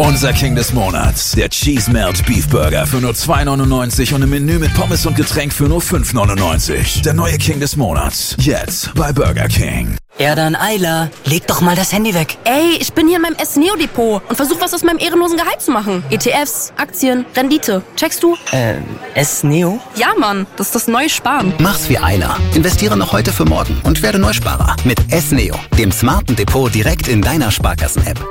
Unser King des Monats, der Cheese Melt Beef Burger für nur $2,99 und im Menü mit Pommes und Getränk für nur $5,99. Der neue King des Monats, jetzt bei Burger King. Ja dann, Ayla, leg doch mal das Handy weg. Ey, ich bin hier in meinem S-Neo-Depot und versuche was aus meinem ehrenlosen Gehalt zu machen. ETFs, Aktien, Rendite. Checkst du? S-Neo? Ja, Mann, das ist das neue Sparen. Mach's wie Ayla. Investiere noch heute für morgen und werde Neusparer. Mit S-Neo, dem smarten Depot direkt in deiner Sparkassen-App.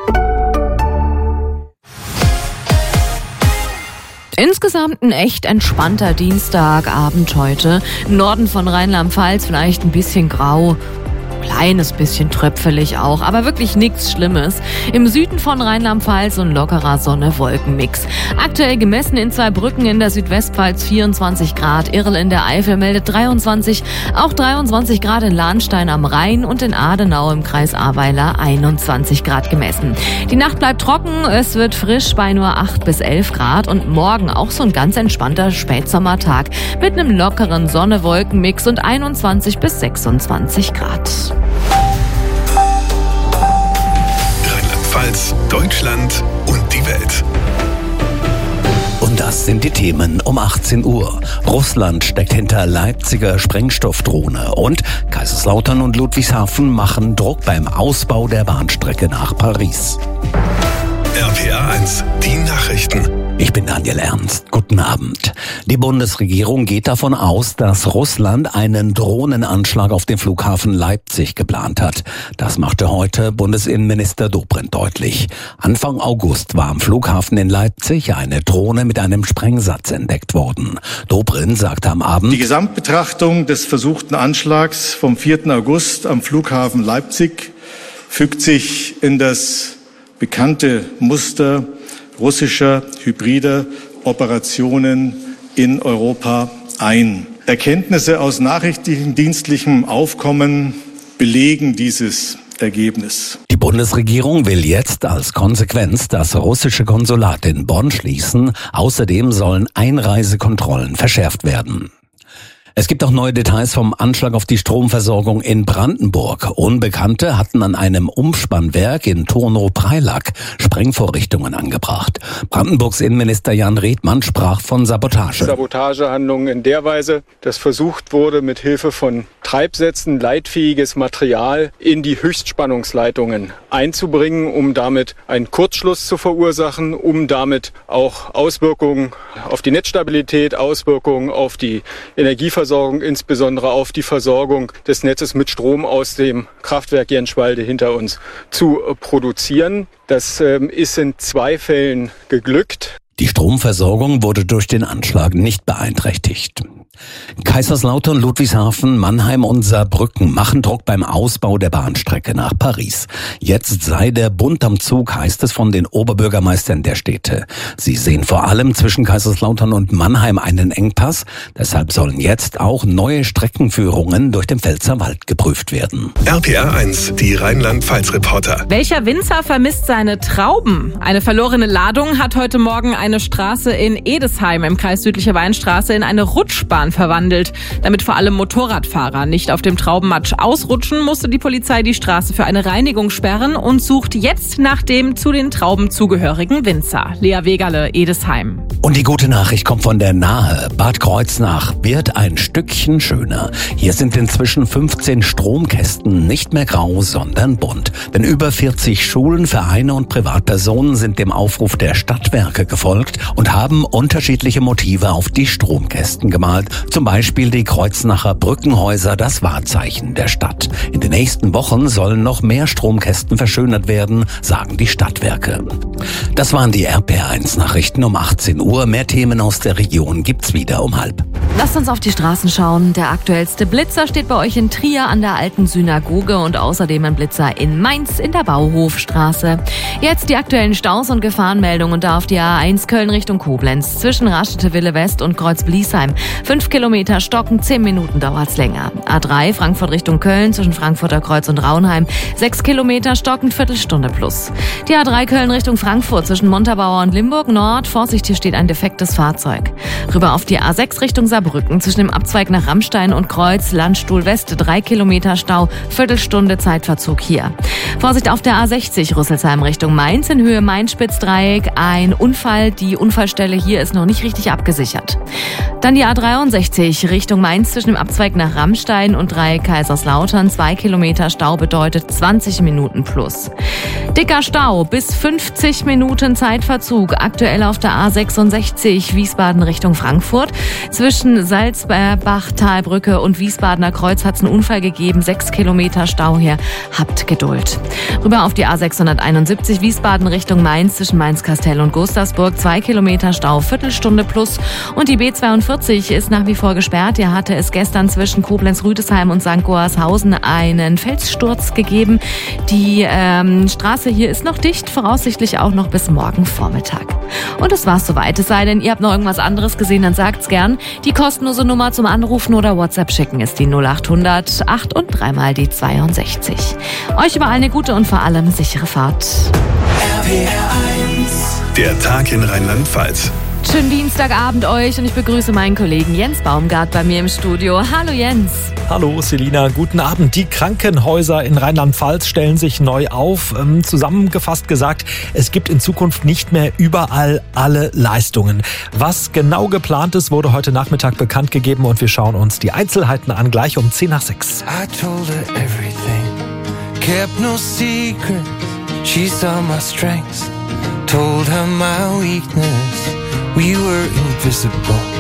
Insgesamt ein echt entspannter Dienstagabend heute. Im Norden von Rheinland-Pfalz vielleicht ein bisschen grau. Kleines bisschen tröpfelig auch, aber wirklich nichts Schlimmes. Im Süden von Rheinland-Pfalz ein lockerer Sonne-Wolken-Mix. Aktuell gemessen in Zweibrücken in der Südwestpfalz 24 Grad, Irl in der Eifel meldet 23, auch 23 Grad in Lahnstein am Rhein und in Adenau im Kreis Ahrweiler 21 Grad gemessen. Die Nacht bleibt trocken, es wird frisch bei nur 8 bis 11 Grad und morgen auch so ein ganz entspannter Spätsommertag mit einem lockeren Sonne-Wolken-Mix und 21 bis 26 Grad. Rheinland-Pfalz, Deutschland und die Welt. Und das sind die Themen um 18 Uhr. Russland steckt hinter Leipziger Sprengstoffdrohne und Kaiserslautern und Ludwigshafen machen Druck beim Ausbau der Bahnstrecke nach Paris. RPA 1, die Nachrichten. Ich bin Daniel Ernst. Guten Abend. Die Bundesregierung geht davon aus, dass Russland einen Drohnenanschlag auf den Flughafen Leipzig geplant hat. Das machte heute Bundesinnenminister Dobrindt deutlich. Anfang August war am Flughafen in Leipzig eine Drohne mit einem Sprengsatz entdeckt worden. Dobrindt sagte am Abend: Die Gesamtbetrachtung des versuchten Anschlags vom 4. August am Flughafen Leipzig fügt sich in das bekannte Muster russischer hybrider Operationen in Europa ein. Erkenntnisse aus nachrichtendienstlichem Aufkommen belegen dieses Ergebnis. Die Bundesregierung will jetzt als Konsequenz das russische Konsulat in Bonn schließen. Außerdem sollen Einreisekontrollen verschärft werden. Es gibt auch neue Details vom Anschlag auf die Stromversorgung in Brandenburg. Unbekannte hatten an einem Umspannwerk in Turnow-Preilack Sprengvorrichtungen angebracht. Brandenburgs Innenminister Jan Redmann sprach von Sabotage. Sabotagehandlungen in der Weise, dass versucht wurde, mit Hilfe von Treibsätzen leitfähiges Material in die Höchstspannungsleitungen einzubringen, um damit einen Kurzschluss zu verursachen, um damit auch Auswirkungen auf die Netzstabilität, Auswirkungen auf die Energieversorgung, insbesondere auf die Versorgung des Netzes mit Strom aus dem Kraftwerk Jenschwalde hinter uns zu produzieren. Das ist in 2 Fällen geglückt. Die Stromversorgung wurde durch den Anschlag nicht beeinträchtigt. Kaiserslautern, Ludwigshafen, Mannheim und Saarbrücken machen Druck beim Ausbau der Bahnstrecke nach Paris. Jetzt sei der Bund am Zug, heißt es von den Oberbürgermeistern der Städte. Sie sehen vor allem zwischen Kaiserslautern und Mannheim einen Engpass. Deshalb sollen jetzt auch neue Streckenführungen durch den Pfälzerwald geprüft werden. RPA 1, die Rheinland-Pfalz-Reporter. Welcher Winzer vermisst seine Trauben? Eine verlorene Ladung hat heute Morgen eine Straße in Edesheim im Kreis Südliche Weinstraße in eine Rutschbahn verwandelt. Damit vor allem Motorradfahrer nicht auf dem Traubenmatsch ausrutschen, musste die Polizei die Straße für eine Reinigung sperren und sucht jetzt nach dem zu den Trauben zugehörigen Winzer. Lea Wegerle, Edesheim. Und die gute Nachricht kommt von der Nahe. Bad Kreuznach wird ein Stückchen schöner. Hier sind inzwischen 15 Stromkästen nicht mehr grau, sondern bunt. Denn über 40 Schulen, Vereine und Privatpersonen sind dem Aufruf der Stadtwerke gefolgt und haben unterschiedliche Motive auf die Stromkästen gemalt. Zum Beispiel die Kreuznacher Brückenhäuser, das Wahrzeichen der Stadt. In den nächsten Wochen sollen noch mehr Stromkästen verschönert werden, sagen die Stadtwerke. Das waren die RPR1-Nachrichten um 18 Uhr. Mehr Themen aus der Region gibt's wieder um 12:30. Lasst uns auf die Straßen schauen. Der aktuellste Blitzer steht bei euch in Trier an der alten Synagoge und außerdem ein Blitzer in Mainz in der Bauhofstraße. Jetzt die aktuellen Staus und Gefahrenmeldungen da auf die A1 Köln Richtung Koblenz zwischen Raschete-Wille West und Kreuz-Bliesheim. 5 Kilometer stocken, 10 Minuten dauert's länger. A3 Frankfurt Richtung Köln zwischen Frankfurter Kreuz und Raunheim. 6 Kilometer stocken, Viertelstunde plus. Die A3 Köln Richtung Frankfurt zwischen Montabaur und Limburg Nord. Vorsicht, hier steht ein defektes Fahrzeug. Rüber auf die A6 Richtung Saarbrücken zwischen dem Abzweig nach Rammstein und Kreuz, Landstuhl West, 3 Kilometer Stau, Viertelstunde Zeitverzug hier. Vorsicht auf der A60 Rüsselsheim Richtung Mainz in Höhe Main-Spitz-Dreieck. Ein Unfall, die Unfallstelle hier ist noch nicht richtig abgesichert. Dann die A63 Richtung Mainz zwischen dem Abzweig nach Rammstein und Dreieck Kaiserslautern. 2 Kilometer Stau bedeutet 20 Minuten plus. Dicker Stau, bis 50 Minuten Zeitverzug. Aktuell auf der A66 Wiesbaden Richtung Frankfurt. Zwischen Salzbach-Talbrücke und Wiesbadener Kreuz hat es einen Unfall gegeben. 6 Kilometer Stau hier. Habt Geduld. Rüber auf die A671 Wiesbaden Richtung Mainz zwischen Mainz-Kastel und Gustavsburg. 2 Kilometer Stau, Viertelstunde plus. Und die B42 ist nach wie vor gesperrt. Hier hatte es gestern zwischen Koblenz-Rüdesheim und St. Goarshausen einen Felssturz gegeben. Die Straße hier ist noch dicht, voraussichtlich auch noch bis morgen Vormittag. Und das war's soweit. Es sei denn, ihr habt noch irgendwas anderes gesehen, dann sagt's gern. Die kostenlose Nummer zum Anrufen oder WhatsApp schicken ist die 0800 8 und 3 mal die 62. Euch überall eine gute und vor allem sichere Fahrt. Der Tag in Rheinland-Pfalz. Schönen Dienstagabend euch und ich begrüße meinen Kollegen Jens Baumgart bei mir im Studio. Hallo Jens. Hallo Selina, guten Abend. Die Krankenhäuser in Rheinland-Pfalz stellen sich neu auf. Zusammengefasst gesagt, es gibt in Zukunft nicht mehr überall alle Leistungen. Was genau geplant ist, wurde heute Nachmittag bekannt gegeben und wir schauen uns die Einzelheiten an, gleich um 10:06. I told her everything, kept no secret. She saw my strengths, told her my weakness. We were invisible.